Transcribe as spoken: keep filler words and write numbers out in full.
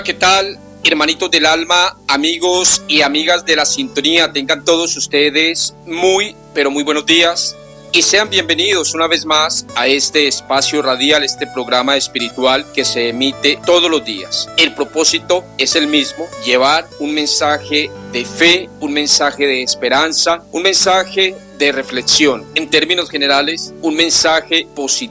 ¿qué tal? Hermanitos del alma, amigos y amigas de la sintonía, tengan todos ustedes muy, pero muy buenos días y sean bienvenidos una vez más a este espacio radial, este programa espiritual que se emite todos los días. El propósito es el mismo, llevar un mensaje de fe, un mensaje de esperanza, un mensaje de reflexión. En términos generales, un mensaje positivo